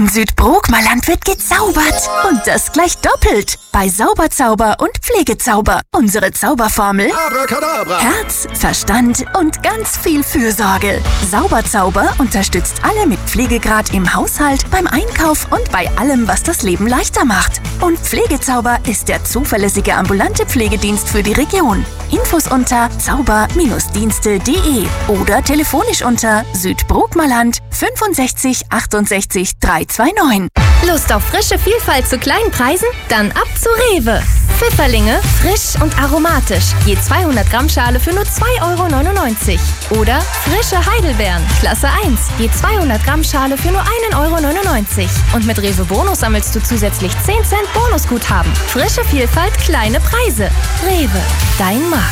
In Südbrookmerland wird gezaubert. Und das gleich doppelt. Bei Sauberzauber und Pflegezauber. Unsere Zauberformel: Abracadabra. Herz, Verstand und ganz viel Fürsorge. Sauberzauber unterstützt alle mit Pflegegrad im Haushalt, beim Einkauf und bei allem, was das Leben leichter macht. Und Pflegezauber ist der zuverlässige ambulante Pflegedienst für die Region. Infos unter zauber-dienste.de oder telefonisch unter Südbrookmerland 65 68 329. Lust auf frische Vielfalt zu kleinen Preisen? Dann ab zu Rewe. Pfifferlinge, frisch und aromatisch. Je 200 Gramm Schale für nur 2,99 €. Oder frische Heidelbeeren, Klasse 1. Je 200 Gramm Schale für nur 1,99 €. Und mit Rewe Bonus sammelst du zusätzlich 10 Cent Bonusguthaben. Frische Vielfalt, kleine Preise. Rewe, dein Markt.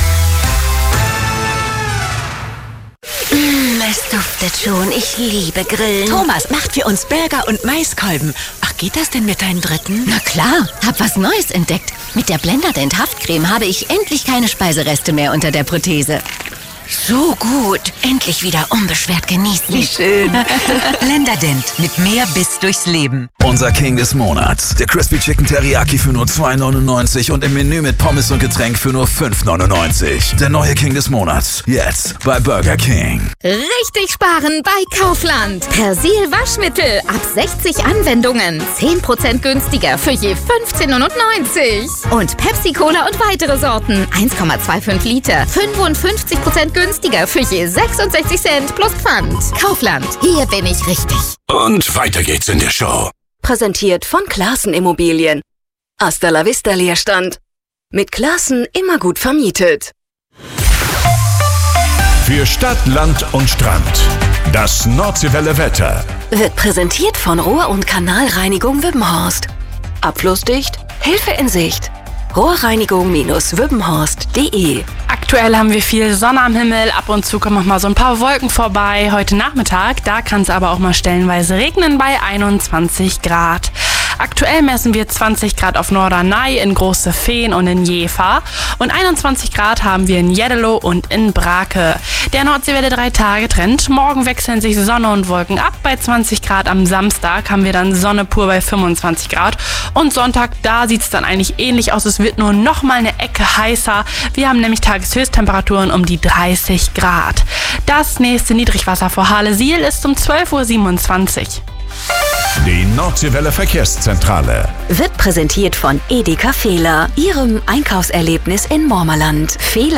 Es duftet schon. Ich liebe Grillen. Thomas macht für uns Burger und Maiskolben. Ach, geht das denn mit deinen Dritten? Na klar, hab was Neues entdeckt. Mit der Blenderdent Haftcreme habe ich endlich keine Speisereste mehr unter der Prothese. So gut. Endlich wieder unbeschwert genießen. Wie schön. Blenderdent. Mit mehr Biss durchs Leben. Unser King des Monats. Der Crispy Chicken Teriyaki für nur 2,99 und im Menü mit Pommes und Getränk für nur 5,99. Der neue King des Monats. Jetzt bei Burger King. Richtig sparen bei Kaufland. Persil Waschmittel ab 60 Anwendungen. 10% günstiger für je 15,99 €. Und Pepsi Cola und weitere Sorten. 1,25 Liter. 55% günstiger für je 66 Cent plus Pfand. Kaufland. Hier bin ich richtig. Und weiter geht's in der Show. Präsentiert von Classen Immobilien. Hasta la vista Leerstand. Mit Classen immer gut vermietet. Für Stadt, Land und Strand. Das Nordseewelle Wetter. Wird präsentiert von Rohr- und Kanalreinigung Wübbenhorst. Abflussdicht, Hilfe in Sicht. Rohrreinigung-wübbenhorst.de. Aktuell haben wir viel Sonne am Himmel, ab und zu kommen noch mal so ein paar Wolken vorbei. Heute Nachmittag, da kann es aber auch mal stellenweise regnen bei 21 Grad. Aktuell messen wir 20 Grad auf Norderney, in Große Fehn und in Jever. Und 21 Grad haben wir in Jeddelo und in Brake. Der Nordseewelle 3-Tage-Trend. Morgen wechseln sich Sonne und Wolken ab. Bei 20 Grad am Samstag haben wir dann Sonne pur bei 25 Grad. Und Sonntag, da sieht es dann eigentlich ähnlich aus. Es wird nur noch mal eine Ecke heißer. Wir haben nämlich Tageshöchsttemperaturen um die 30 Grad. Das nächste Niedrigwasser vor Halesiel ist um 12:27 Uhr. Die Nordseewelle Verkehrszentrale. Wird präsentiert von Edeka Fehler, Ihrem Einkaufserlebnis in Mormerland.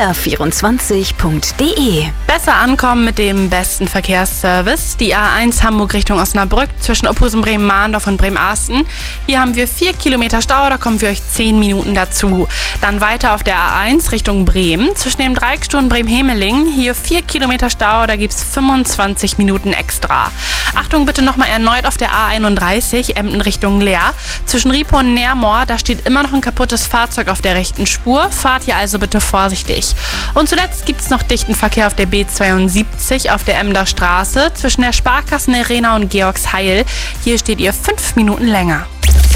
Fehler24.de. Besser ankommen mit dem besten Verkehrsservice. Die A1 Hamburg Richtung Osnabrück zwischen Ophusen, Bremen-Mahndorf und Bremen-Asten. Hier haben wir 4 Kilometer Stau, da kommen für euch 10 Minuten dazu. Dann weiter auf der A1 Richtung Bremen zwischen dem Dreiecksturm Bremen-Hemeling. Hier 4 Kilometer Stau, da gibt's 25 Minuten extra. Achtung bitte nochmal erneut auf der A31 Emden Richtung Leer. Zwischen Ripoh und Nermoor, da steht immer noch ein kaputtes Fahrzeug auf der rechten Spur. Fahrt hier also bitte vorsichtig. Und zuletzt gibt es noch dichten Verkehr auf der B72 auf der Emder Straße zwischen der Sparkassen-Arena und Georgsheil. Hier steht ihr 5 Minuten länger.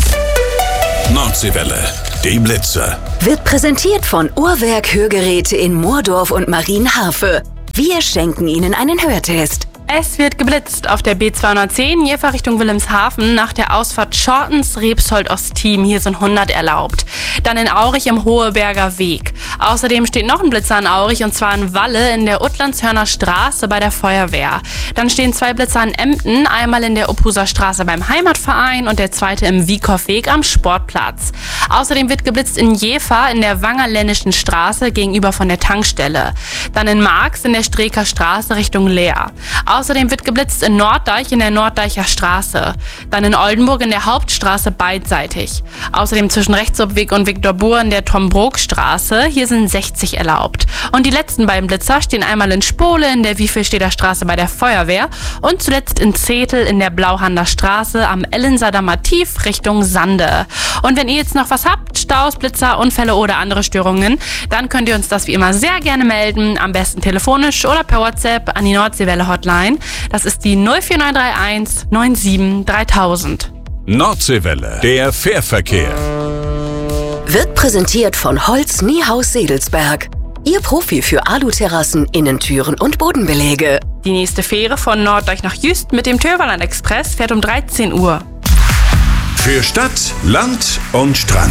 Nordseewelle, die Blitzer. Wird präsentiert von Uhrwerk Hörgeräte in Moordorf und Marienharfe. Wir schenken Ihnen einen Hörtest. Es wird geblitzt auf der B210 Jever Richtung Wilhelmshaven nach der Ausfahrt Schortens-Rebsold-Ostteam. Hier sind 100 erlaubt. Dann in Aurich im Hoheberger Weg. Außerdem steht noch ein Blitzer in Aurich und zwar in Walle in der Utlandshörner Straße bei der Feuerwehr. Dann stehen 2 Blitzer in Emden, einmal in der Ophuser Straße beim Heimatverein und der zweite im Wiekhoffweg am Sportplatz. Außerdem wird geblitzt in Jever in der Wangerländischen Straße gegenüber von der Tankstelle. Dann in Marx in der Streeker Straße Richtung Leer. Außerdem wird geblitzt in Norddeich in der Norddeicher Straße. Dann in Oldenburg in der Hauptstraße beidseitig. Außerdem zwischen Rechtsobweg und Viktor-Buhr in der Tom-Brook-Straße. Hier sind 60 erlaubt. Und die letzten beiden Blitzer stehen einmal in Spole in der Wiefelsteder Straße bei der Feuerwehr und zuletzt in Zetel in der Blauhander Straße am Ellensadamer Tief Richtung Sande. Und wenn ihr jetzt noch was habt, Staus, Blitzer, Unfälle oder andere Störungen, dann könnt ihr uns das wie immer sehr gerne melden. Am besten telefonisch oder per WhatsApp an die Nordseewelle Hotline. Das ist die 04931 97 3000. Nordseewelle, der Fährverkehr. Wird präsentiert von Holz Niehaus Sedelsberg. Ihr Profi für Aluterrassen, Innentüren und Bodenbeläge. Die nächste Fähre von Norddeich nach Jüst mit dem Töverland Express fährt um 13 Uhr. Für Stadt, Land und Strand.